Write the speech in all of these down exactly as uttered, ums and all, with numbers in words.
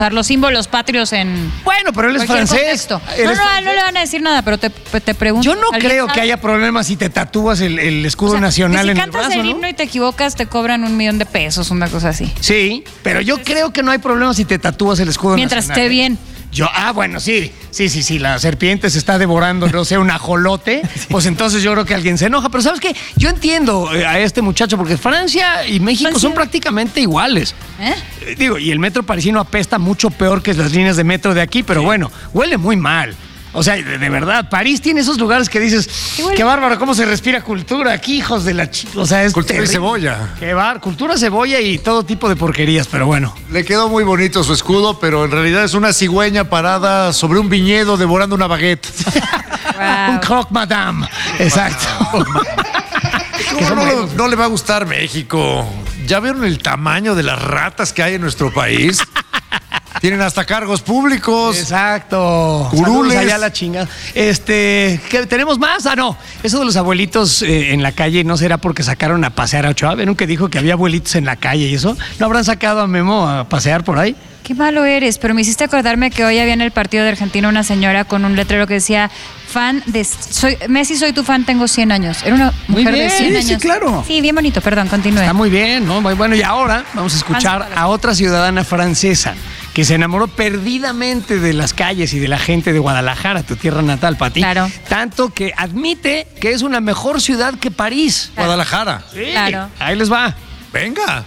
los símbolos patrios en... Bueno, pero él es francés. Contexto. Él no, es no, francés. no le van a decir nada, pero te, te pregunto. Yo no creo sabe? que haya problemas si te tatúas el, el escudo O sea, nacional que si en el cantas brazo, el ¿no? himno y te equivocas, te cobran un millón de pesos, una cosa así. Sí, pero yo creo que no hay problema si te tatúas el escudo Mientras nacional. esté bien. Yo, ah, bueno, sí, sí, sí, sí, la serpiente se está devorando, no sé, un ajolote, pues entonces yo creo que alguien se enoja. Pero ¿sabes qué? Yo entiendo eh, a este muchacho, porque Francia y México Francia. son prácticamente iguales. ¿Eh? Eh, Digo, y el metro parisino apesta mucho peor que las líneas de metro de aquí, pero bueno, huele muy mal. O sea, de, de verdad, París tiene esos lugares que dices, Qué bueno. qué bárbaro, cómo se respira cultura aquí, hijos de la chica. O sea, es Cultura y terrible. cebolla. Qué bar, cultura, cebolla y todo tipo de porquerías, pero bueno. Le quedó muy bonito su escudo, pero en realidad es una cigüeña parada sobre un viñedo devorando una baguette. Wow. Un croque madame. Exacto. ¿Cómo no, le- no le va a gustar México? ¿Ya vieron el tamaño de las ratas que hay en nuestro país? Tienen hasta cargos públicos. Exacto. Curules. Saludos allá a la chingada. Este, ¿qué, ¿tenemos más? Ah, no. Eso de los abuelitos eh, en la calle, ¿no será porque sacaron a pasear a Ochoa? ¿Vieron que dijo que había abuelitos en la calle y eso? ¿No habrán sacado a Memo a pasear por ahí? Qué malo eres, pero me hiciste acordarme que hoy había en el partido de Argentina una señora con un letrero que decía, fan de... Soy, Messi, soy tu fan, tengo cien años. Era una Muy mujer bien, de cien sí, años. sí, claro. Sí, bien bonito, perdón, continúe. Está muy bien, ¿no? Muy bueno. Y ahora vamos a escuchar a otra ciudadana francesa que se enamoró perdidamente de las calles y de la gente de Guadalajara, tu tierra natal, Pati. Claro. Tanto que admite que es una mejor ciudad que París. Guadalajara. Sí. Claro. Ahí les va. Venga.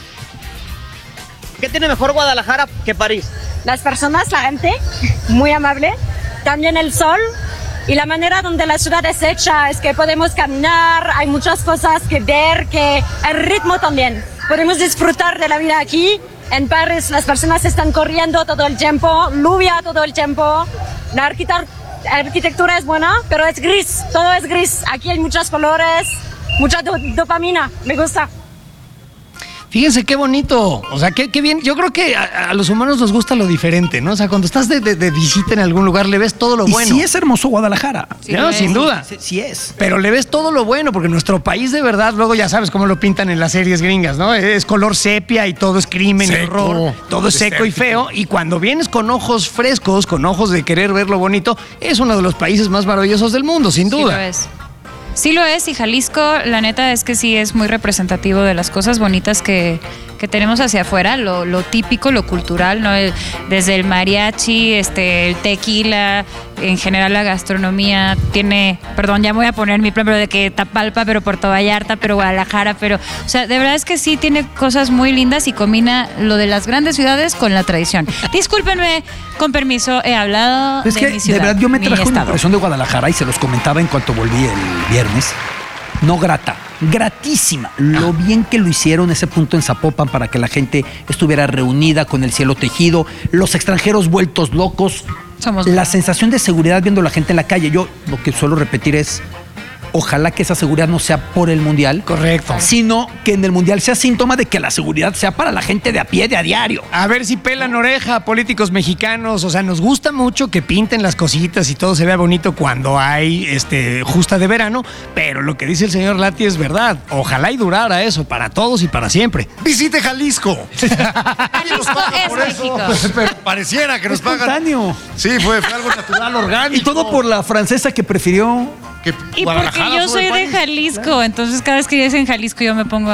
¿Qué tiene mejor Guadalajara que París? Las personas, la gente, muy amable. También el sol y la manera donde la ciudad es hecha es que podemos caminar, hay muchas cosas que ver, que el ritmo también. Podemos disfrutar de la vida aquí. En París las personas están corriendo todo el tiempo, lluvia todo el tiempo. La arquitect- arquitectura es buena, pero es gris, todo es gris. Aquí hay muchos colores, mucha do- dopamina, me gusta. Fíjense qué bonito, o sea, qué, qué bien. Yo creo que a, a los humanos nos gusta lo diferente, ¿no? O sea, cuando estás de, de- de visita en algún lugar, le ves todo lo Y bueno. sí es hermoso Guadalajara. Sí, No, lo es. sin duda. Sí, sí es. Pero le ves todo lo bueno, porque nuestro país de verdad, luego ya sabes cómo lo pintan en las series gringas, ¿no? Es color sepia y todo es crimen y Seco, horror, todo es seco y feo. Y cuando vienes con ojos frescos, con ojos de querer ver lo bonito, es uno de los países más maravillosos del mundo, sin Sí duda. lo es. Sí lo es, y Jalisco, la neta es que sí es muy representativo de las cosas bonitas que, que tenemos hacia afuera, lo, lo típico, lo cultural, ¿no? El- desde el mariachi, este, el tequila, en general la gastronomía tiene, perdón, ya me voy a poner mi plan, de que Tapalpa, pero Puerto Vallarta, pero Guadalajara, pero, o sea, de verdad es que sí tiene cosas muy lindas y combina lo de las grandes ciudades con la tradición. Discúlpenme, con permiso, he hablado Es de que mi ciudad, de verdad yo me mi trajo una estado. impresión de Guadalajara y se los comentaba en cuanto volví el viernes. No grata, gratísima. Lo bien que lo hicieron ese punto en Zapopan para que la gente estuviera reunida con el cielo tejido, los extranjeros vueltos locos, Somos la bravos. sensación de seguridad viendo a la gente en la calle. Yo lo que suelo repetir es, ojalá que esa seguridad no sea por el Mundial, Correcto. sino que en el Mundial sea síntoma de que la seguridad sea para la gente de a pie, de a diario. A ver si pelan oreja a políticos mexicanos. O sea, nos gusta mucho que pinten las cositas y todo se vea bonito cuando hay este, justa de verano, pero lo que dice el señor Lati es verdad. Ojalá y durara eso para todos y para siempre. Visite Jalisco. Jalisco es México. Pero pareciera que nos Es pagan. espontáneo. Sí, fue, fue algo natural, orgánico. Y todo por la francesa que prefirió. Que Y porque Guadalajara yo fue soy el de país. Jalisco, entonces cada vez que yo en Jalisco yo me pongo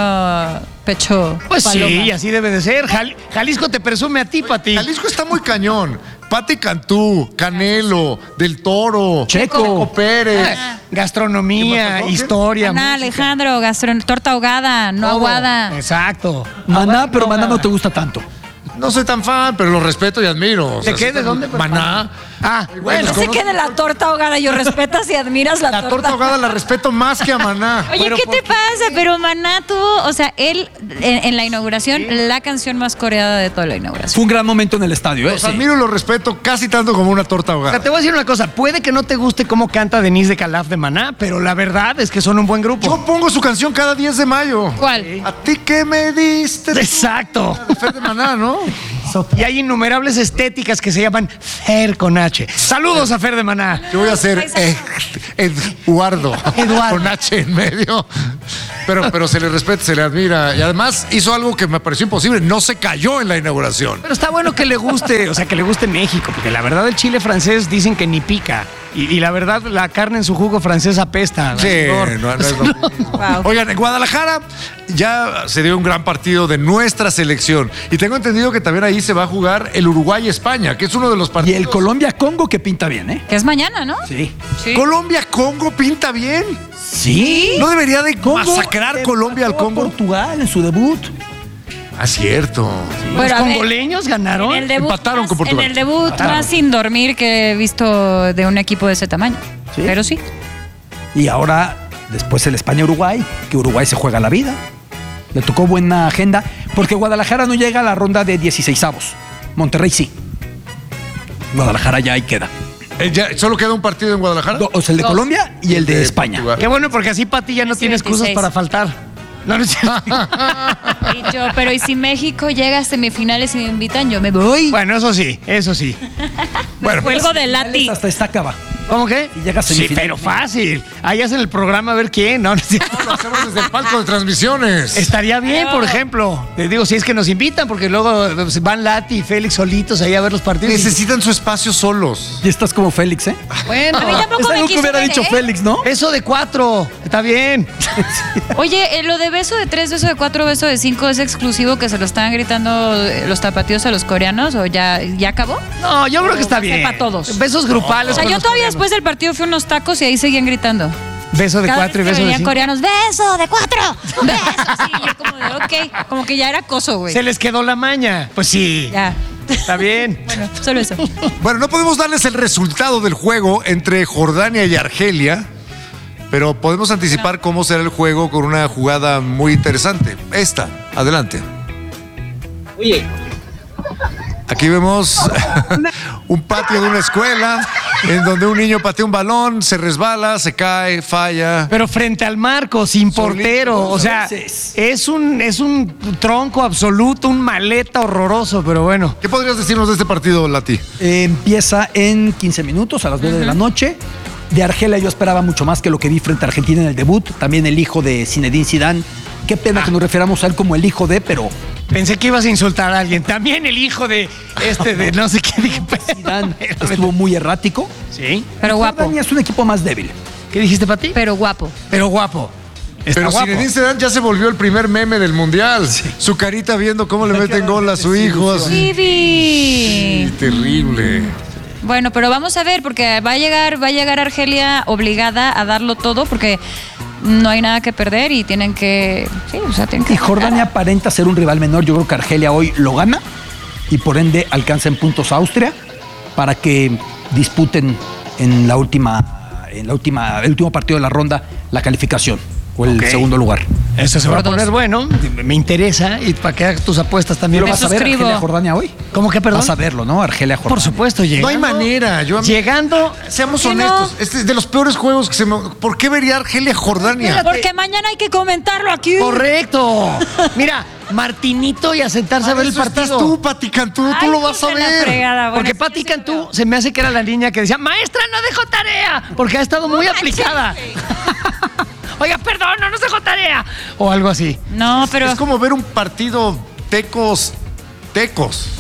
pecho Pues paloma. sí, así debe de ser. Jal- Jalisco te presume a ti, Pati. Jalisco está muy cañón. Pati Cantú, Canelo, Del Toro, Checo. Pérez. Ah, Gastronomía, ¿Qué pasó? historia. Ana, música. Alejandro, gastron torta ahogada, no Todo. aguada. Exacto. Maná, pero Maná ahogada. no te gusta tanto. No soy tan fan, pero lo respeto y admiro. O ¿De sea, qué? sí ¿De está dónde? muy- Maná. Ah, bueno. No sé qué de la torta ahogada, yo respetas y admiras la, La torta ahogada la respeto más que a Maná. Oye, Pero ¿qué ¿por te pasa? Pero Maná tuvo, o sea, él en, en la inauguración, la canción más coreada de toda la inauguración. Fue un gran momento en el estadio, ¿eh? Los Sí. admiro y los respeto casi tanto como una torta O sea, ahogada. te voy a decir una cosa, puede que no te guste cómo canta Denise de Calaf de Maná, pero la verdad es que son un buen grupo. Yo pongo su canción cada diez de mayo. ¿Cuál? A ti que me diste. Exacto. De Fer de Maná, ¿no? Y hay innumerables estéticas que se llaman Fer con H. Saludos a Fer de Maná. Yo voy a hacer Ed- Eduardo. Eduardo. Con H en medio. Pero, pero se le respeta, se le admira. Y además hizo algo que me pareció imposible. No se cayó en la inauguración. Pero está bueno que le guste, o sea, que le guste México, porque la verdad el chile francés dicen que ni pica. Y, y la verdad, la carne en su jugo francés apesta. Sí, señor. no, no es lo mismo. Wow. Oigan, en Guadalajara ya se dio un gran partido de nuestra selección. Y tengo entendido que también ahí se va a jugar el Uruguay-España, que es uno de los Y partidos. el Colombia-Congo que pinta bien, ¿eh? Que es mañana, ¿no? Sí. Sí. Colombia-Congo pinta bien. Sí. ¿No debería de Congo masacrar empató Colombia al a Congo? Portugal en su debut. Ah, cierto. Los Pero, a ver, congoleños ganaron. En el debut, Empataron más, con Portugal. en el debut Empataron. más sin dormir que he visto de un equipo de ese tamaño. Sí. Pero sí. Y ahora, después el España-Uruguay, que Uruguay se juega la vida. Le tocó buena agenda, porque Guadalajara no llega a la ronda de dieciseisavos. Monterrey sí. Guadalajara ya ahí queda. Eh, ya, ¿Solo queda un partido en Guadalajara? Do- o sea, el de Dos. Colombia y el de, De España. Portugal. Qué bueno, porque así Pati ya no Sí, tiene excusas veintiséis. para faltar. No, no es cierto. Y yo, pero ¿y si México llega a semifinales y me invitan? Yo me voy. Bueno, eso sí, eso sí. Bueno, cuelgo de Lati. Hasta esta acaba. ¿Cómo que? Si llega a sí, semifinales. pero fácil. Ahí hacen el programa a ver quién. No, no es cierto. Lo hacemos desde el palco de transmisiones. Estaría bien, por ejemplo. Te digo, si es que nos invitan, porque luego pues, van Lati y Félix solitos ahí a ver los partidos. Necesitan su espacio solos. Y estás como Félix, ¿eh? Bueno, A mí tampoco Es me algo que quiso hubiera ver, dicho ¿eh? Félix, ¿no? eso de cuatro. Está bien. Oye, eh, lo de beso de tres, beso de cuatro, beso de cinco es exclusivo que se lo están gritando eh, los tapatíos a los coreanos o ya, ya acabó. No, yo creo que está Va a ser bien. pa' todos. Besos grupales. O sea, con yo los todavía coreanos. después del partido fui a unos tacos y ahí seguían gritando. Beso de Cada cuatro y vez que beso de venían cinco. coreanos, beso de cuatro, beso. Sí, yo como de, ok, como que ya era acoso, güey. Se les quedó la maña. Pues sí. Ya. Está bien. Bueno, solo eso. Bueno, no podemos darles el resultado del juego entre Jordania y Argelia, pero podemos anticipar cómo será el juego con una jugada muy interesante. Esta, adelante. Oye, Aquí vemos un patio de una escuela en donde un niño patea un balón, se resbala, se cae, falla. Pero frente al marco, sin Solito, portero. O sea, veces. es un, es un tronco absoluto, un maleta horroroso, pero bueno. ¿Qué podrías decirnos de este partido, Lati? Eh, empieza en quince minutos, a las nueve de la noche. De Argelia yo esperaba mucho más que lo que vi frente a Argentina en el debut. También el hijo de Zinedine Zidane. Qué pena que nos refiramos a él como el hijo de, pero Pensé que ibas a insultar a alguien. También el hijo de este, de no sé qué. Dije, Zidane estuvo muy errático. Sí. Pero guapo. Jordania es un equipo más débil. ¿Qué dijiste, Pati? Pero guapo. Pero guapo. Está Pero guapo. Zinedine Zidane ya se volvió el primer meme del mundial. Su carita viendo cómo le meten gol a su hijo. así. Vivi. Terrible. Bueno, pero vamos a ver, porque va a llegar, va a llegar Argelia obligada a darlo todo, porque no hay nada que perder y tienen que. Sí, o sea, tienen que. Y Jordania aparenta ser un rival menor. Yo creo que Argelia hoy lo gana y por ende alcanza en puntos a Austria para que disputen en la última, en la última, el último partido de la ronda la calificación o el Ok. segundo lugar. Eso se va a Por dos. poner bueno. Me interesa. Y para que hagas tus apuestas también. ¿Lo Me vas a ver suscribo. Argelia Jordania hoy? ¿Cómo que, perdón? Vas a verlo, ¿no? Argelia Jordania. Por supuesto, llegando. No hay manera. Yo, Llegando. seamos ¿Por qué honestos. no? Este es de los peores juegos que se me. ¿Por qué vería Argelia Jordania? Porque mañana hay que comentarlo aquí. Correcto. Mira, Martinito y a sentarse a ver el Eso estás partido. tú, Pati Cantú, tú Ay, lo vas a hijos de la ver. fregada. Bueno, Porque sí, Pati sí, Cantú lo veo. se me hace que era la niña que decía, maestra, no dejó tarea, porque ha estado muy aplicada. Oiga, perdón, no nos dejó tarea. O algo así. No, pero. Es como ver un partido tecos, tecos.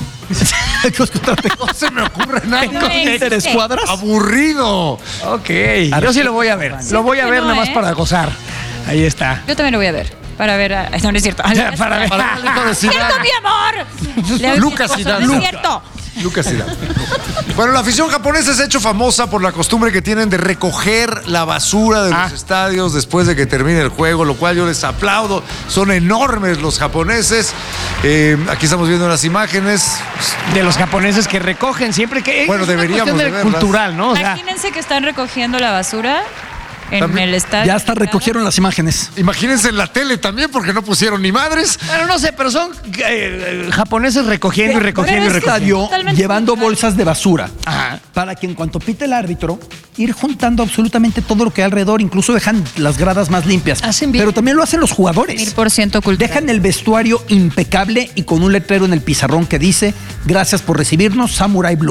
No se me ocurre nada. No existe. ¿Interescuadras? Aburrido. Ok, yo sí lo voy a ver. Lo voy a que ver no, nada más ¿eh? para gozar. Ahí está. Yo también lo voy a ver. Para ver. A... No, no es cierto. Ya, para ver. Para el hijo de ¡Cierto, Zidane. mi amor! Le- Lucas mi esposo, Zidane. No es Lucas. cierto. Lucas Zidane. Bueno, la afición japonesa se ha hecho famosa por la costumbre que tienen de recoger la basura de Ah. los estadios después de que termine el juego, lo cual yo les aplaudo. Son enormes los japoneses. Eh, aquí estamos viendo las imágenes. De los japoneses que recogen siempre que. Bueno, es una deberíamos cuestión de de verlas. cultural, ¿no? O sea, Imagínense que están recogiendo la basura en También- el estadio. Ya hasta recogieron las imágenes. Imagínense en la tele también, porque no pusieron ni madres. bueno, no sé, pero son eh, eh, japoneses recogiendo y recogiendo y el recogiendo. estadio Totalmente llevando cultural. bolsas de basura Ajá. para que en cuanto pite el árbitro ir juntando absolutamente todo lo que hay alrededor, incluso dejan las gradas más limpias. Hacen bien. Pero también lo hacen los jugadores. Mil por ciento cultural. Dejan el vestuario impecable y con un letrero en el pizarrón que dice gracias por recibirnos, Samurai Blue.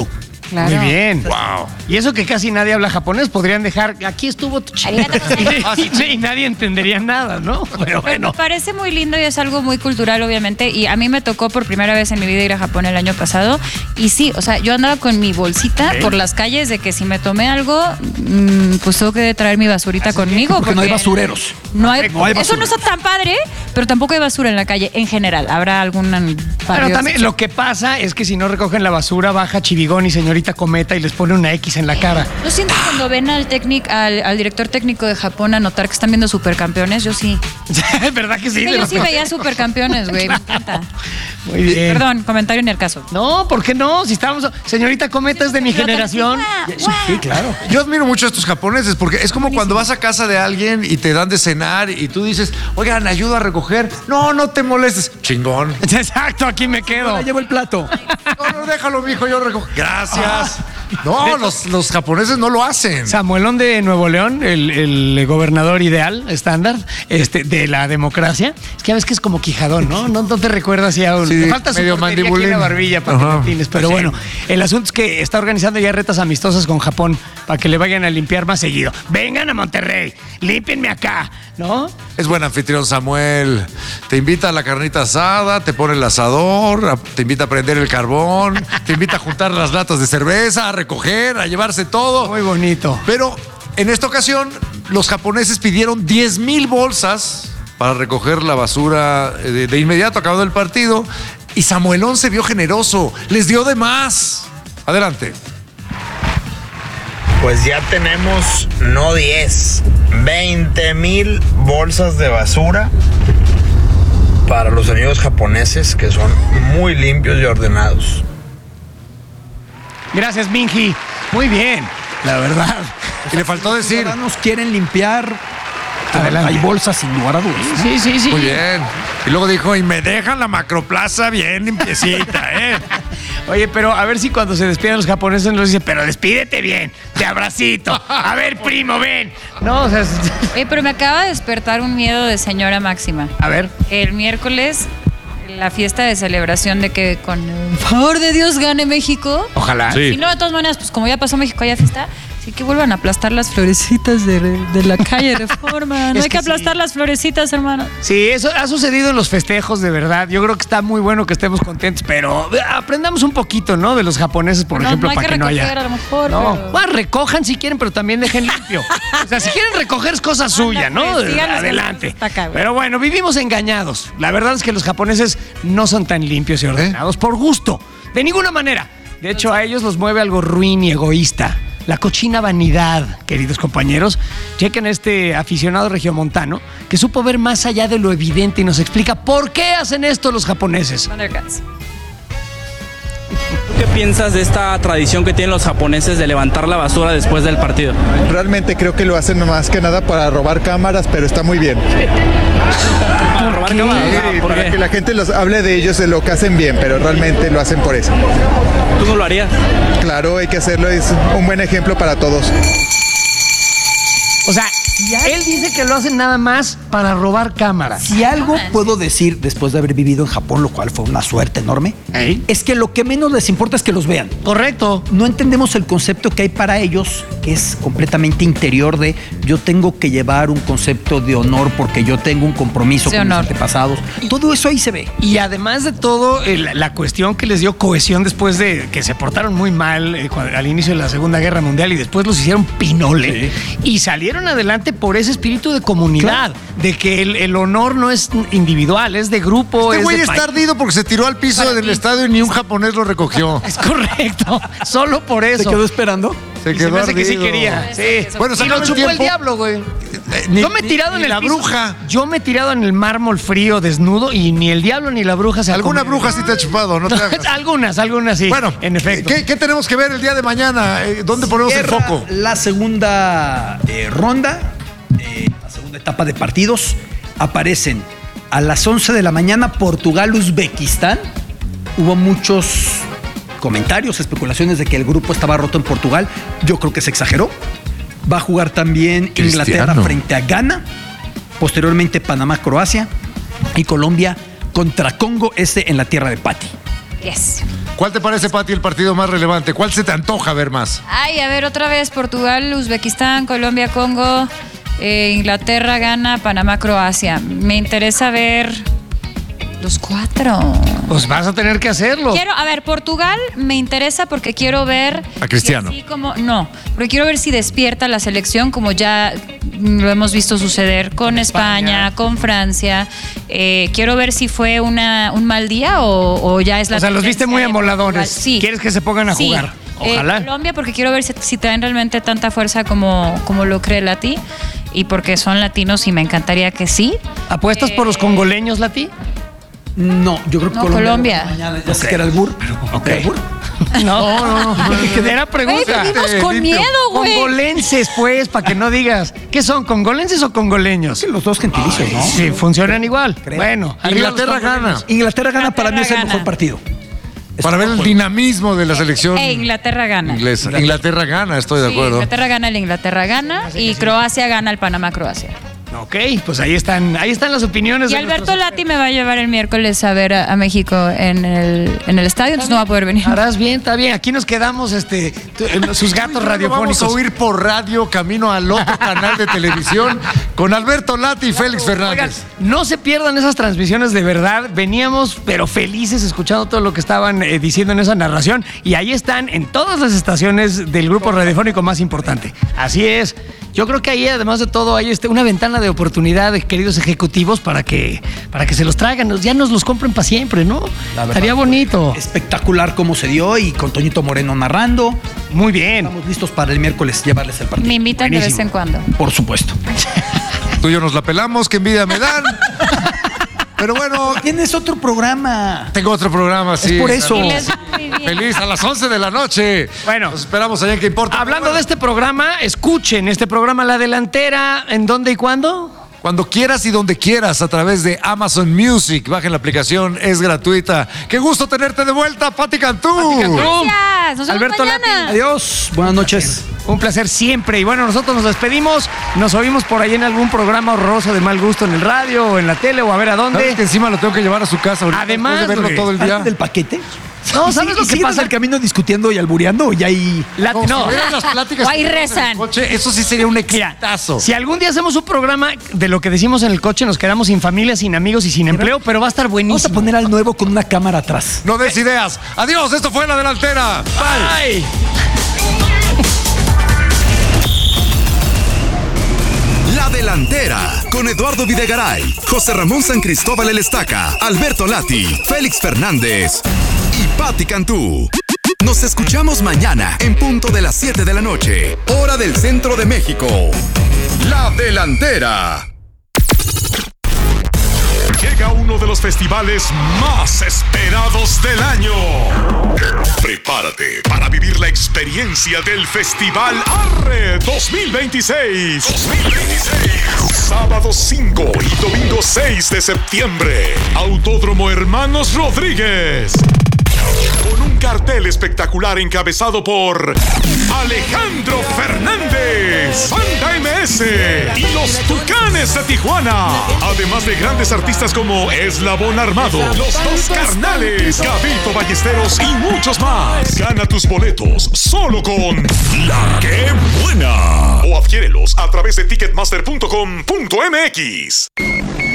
Claro. Muy bien. Wow. Y eso que casi nadie habla japonés, podrían dejar, aquí estuvo tu chingada. y, y nadie entendería nada, ¿no? Pero Pero bueno. me parece muy lindo y es algo muy cultural, obviamente. Y a mí me tocó por primera vez en mi vida ir a Japón el año pasado. Y sí, o sea, yo andaba con mi bolsita ¿Eh? por las calles de que si me tomé algo, mmm, pues tengo que traer mi basurita conmigo. Porque no hay basureros. No hay, No hay eso no está tan padre, pero tampoco hay basura en la calle en general. Habrá alguna. Pero también lo que pasa es que si no recogen la basura, baja Chivigón y señorita Cometa y les pone una X en la cara. ¿No siento cuando ven al, técnic, al, al director técnico de Japón a notar que están viendo supercampeones? Yo sí. ¿Verdad que sí? Sí, De yo los- sí veía supercampeones, güey. Me encanta. Muy bien. Perdón, comentario ni el caso. No, ¿por qué no? Si estábamos. Señorita Cometa es de mi generación. Sí, claro. Yo admiro mucho a estos japoneses porque es como cuando vas a casa de alguien y te dan de cenar y tú dices, oigan, ayuda a recoger. No, no te molestes. Chingón. Exacto, aquí me quedo. Ahora llevo el plato. No, no, déjalo, mijo, yo recojo. Gracias. No, los, los japoneses no lo hacen. Samuelón de Nuevo León, el, el gobernador ideal, estándar, este, de la democracia. Es que ya ves que es como Quijadón, ¿no? No, no te recuerdas ya. Un, Sí, te falta su medio portería aquí en mandibulín. la barbilla para Ajá. que latines. Pero Sí. bueno, el asunto es que está organizando ya retas amistosas con Japón para que le vayan a limpiar más seguido. Vengan a Monterrey, límpienme acá, ¿no? Es buen anfitrión, Samuel. Te invita a la carnita asada, te pone el asador, a- te invita a prender el carbón, te invita a juntar las latas de cerveza, a recoger, a llevarse todo. Muy bonito. Pero en esta ocasión, los japoneses pidieron diez mil bolsas para recoger la basura eh, de, de inmediato, acabado el partido. Y Samuelón se vio generoso, les dio de más. Adelante. Pues ya tenemos no diez, veinte mil bolsas de basura para los amigos japoneses que son muy limpios y ordenados. Gracias, Minji. Muy bien, la verdad. Y le faltó Los decir, ciudadanos quieren limpiar. Adelante. Hay bolsas sin lugar a dudas. Sí, sí, sí. muy bien. Y luego dijo, y me dejan la macroplaza bien limpiecita, ¿eh? Oye, pero a ver si cuando se despiden los japoneses nos dice, pero despídete bien, de abracito. A ver, primo, ven. No, o sea, es- Oye, pero me acaba de despertar un miedo de señora Máxima. a ver. El miércoles, la fiesta de celebración de que con el favor de Dios gane México. Ojalá. Sí. Y no, de todas maneras, pues como ya pasó México, ya fiesta, sí que vuelvan a aplastar las florecitas de, de la calle Reforma. No Es hay que que sí. aplastar las florecitas, hermano. Sí, eso ha sucedido en los festejos, de verdad. Yo creo que está muy bueno que estemos contentos, pero aprendamos un poquito, ¿no? De los japoneses, por No, ejemplo, no hay para que que, no recoger, haya. a lo mejor, No, pero- bueno, recojan si quieren, pero también dejen limpio. O sea, si quieren recoger es cosa suya, ¿no? pues, síganos, Adelante. está acá, güey. Pero bueno, vivimos engañados. La verdad es que los japoneses no son tan limpios y ordenados por gusto, de ninguna manera. De hecho, a ellos los mueve algo ruin y egoísta. La cochina vanidad, queridos compañeros. Chequen a este aficionado regiomontano que supo ver más allá de lo evidente y nos explica por qué hacen esto los japoneses. Thundercats. ¿Qué piensas de esta tradición que tienen los japoneses de levantar la basura después del partido? Realmente creo que lo hacen más que nada para robar cámaras, pero está muy bien. Para robar cámaras. Sí, ¿Por para qué? que la gente los hable de ellos, de lo que hacen bien, pero realmente lo hacen por eso. ¿Tú no lo harías? Claro, hay que hacerlo, es un buen ejemplo para todos. O sea, él dice que lo hacen nada más para robar cámaras. Si algo puedo decir después de haber vivido en Japón, lo cual fue una suerte enorme, ¿Eh? es que lo que menos les importa es que los vean. Correcto. No entendemos el concepto que hay para ellos, que es completamente interior de yo tengo que llevar un concepto de honor porque yo tengo un compromiso De con honor. mis antepasados. Todo eso ahí se ve. Y además de todo, el- la cuestión que les dio cohesión después de que se portaron muy mal eh, cuando- al inicio de la Segunda Guerra Mundial y después los hicieron pinole y salieron adelante por ese espíritu de comunidad, de que el, el honor no es individual, es de grupo, Este es güey de está país. ardido porque se tiró al piso Para del mí- estadio y ni un japonés lo recogió. Es correcto, solo por eso. ¿Se quedó esperando? Se Y se quedó me hace que sí ardido. quería. Sí. Bueno, se y lo acabó el chupó el tiempo. diablo, güey. Eh, ni- Yo me he ni- tirado ni en el la piso. bruja. Yo me he tirado en el mármol frío, desnudo, y ni el diablo ni la bruja se Alguna acomodan. bruja sí te ha chupado, no te hagas. Algunas, algunas sí. Bueno, en efecto. ¿qué, qué tenemos que ver el día de mañana? Eh, ¿Dónde ponemos el Cierra foco? La segunda eh, ronda, eh, la segunda etapa de partidos, aparecen a las once de la mañana Portugal-Uzbekistán. Hubo muchos comentarios, especulaciones de que el grupo estaba roto en Portugal. Yo creo que se exageró. Va a jugar también Cristiano. Inglaterra frente a Ghana. Posteriormente Panamá-Croacia. Y Colombia contra Congo, este en la tierra de Pati. Yes. ¿Cuál te parece, Pati, el partido más relevante? ¿Cuál se te antoja ver más? Ay, a ver, otra vez, Portugal, Uzbekistán, Colombia, Congo, eh, Inglaterra, Ghana, Panamá, Croacia. Me interesa ver los cuatro. Pues vas a tener que hacerlo. Quiero, a ver, Portugal me interesa porque quiero ver... A Cristiano. si así como, no, porque quiero ver si despierta la selección como ya lo hemos visto suceder con España, España con Francia. Eh, quiero ver si fue una, un mal día o, o ya es la... O sea, los viste muy amoladores. Sí. ¿Quieres que se pongan a Sí. jugar? Ojalá. Eh, Colombia porque quiero ver si, si traen realmente tanta fuerza como, como lo cree Lati y porque son latinos y me encantaría que sí. ¿Apuestas eh, por los congoleños, Lati? No, yo creo que No, Colombia. Colombia. Mañana, ya sé que era el Bur, pero Ok. ¿era el Bur? No, no, no. Era pregunta. Güey, vivimos con limpio. miedo, güey. Congolenses, pues, para que no digas. ¿Qué son, congolenses o congoleños? Los dos gentilicios, ¿no? Sí, funcionan igual. Creo. Bueno, arriba Inglaterra los congoleños. gana. Inglaterra gana, para mí es el Inglaterra mejor gana. partido. Para ver el dinamismo de la selección E Inglaterra gana. inglesa. Inglaterra gana, estoy de Sí, acuerdo. Inglaterra gana, el Inglaterra gana y Croacia gana el Panamá Croacia. Ok, pues ahí están, ahí están las opiniones. Y de Alberto nuestros- Lati me va a llevar el miércoles a ver a, a México en el, en el estadio, entonces no va a poder venir. Harás bien, está bien. Aquí nos quedamos, este, tu- en sus gatos Vamos radiofónicos. a oír por radio camino al otro canal de televisión con Alberto Lati y Félix Oigan, Fernández. no se pierdan esas transmisiones de verdad. Veníamos, pero felices, escuchando todo lo que estaban eh, diciendo en esa narración. Y ahí están en todas las estaciones del grupo radiofónico más importante. Así es. Yo creo que ahí, además de todo, hay este, una ventana de oportunidad, de queridos ejecutivos, para que, para que se los traigan. Ya nos los compren para siempre, ¿no? La verdad, Estaría bonito. Espectacular cómo se dio y con Toñito Moreno narrando. Muy bien. Estamos listos para el miércoles llevarles el partido. Me invitan de vez Buenísimo. en cuando. Por supuesto. Tú y yo nos la pelamos, qué envidia me dan. Pero bueno, Tienes otro programa. tengo otro programa, sí. Es por eso. Y les va muy bien. Feliz a las once de la noche. Bueno. Nos esperamos allá en ¿Qué importa? Hablando de este programa, escuchen este programa La Delantera. ¿En dónde y cuándo? Cuando quieras y donde quieras a través de Amazon Music. Bajen la aplicación, es gratuita. Qué gusto tenerte de vuelta, Pati Cantú. Gracias. Nos vemos Alberto mañana. Adiós. Buenas noches. Un placer siempre. Y bueno, nosotros nos despedimos. Nos oímos por ahí en algún programa horroroso de mal gusto en el radio o en la tele o a ver a ¿Sabes dónde. que encima lo tengo que llevar a su casa ahorita, Además, después de verlo güey. todo el día? ¿Del paquete? No, ¿sabes lo que ¿Siguen pasa? el camino discutiendo y albureando o ya hay...? La- Como no. si fueran las pláticas O ahí que tenemos en el rezan. coche, eso sí sería un Mira, exitazo. si algún día hacemos un programa de lo que decimos en el coche, nos quedamos sin familia, sin amigos y sin empleo, pero va a estar Vamos a buenísimo. poner al nuevo con una cámara atrás. No des ideas. Adiós, esto fue La Delantera. Bye. La Delantera, con Eduardo Videgaray, José Ramón San Cristóbal El Estaca, Alberto Lati, Félix Fernández y Pati Cantú. Nos escuchamos mañana en punto de las siete de la noche, hora del centro de México. La Delantera. Llega uno de los festivales más esperados del año. Prepárate para vivir la experiencia del Festival Arre dos mil veintiséis. dos mil veintiséis. Sábado cinco y domingo seis de septiembre. Autódromo Hermanos Rodríguez. Con un cartel espectacular encabezado por Alejandro Fernández, Banda M S y los Tucanes de Tijuana. Además de grandes artistas como Eslabón Armado, Los Dos Carnales, Gabito Ballesteros y muchos más. Gana tus boletos solo con La Que Buena. O adquiérelos a través de ticketmaster punto com punto m x.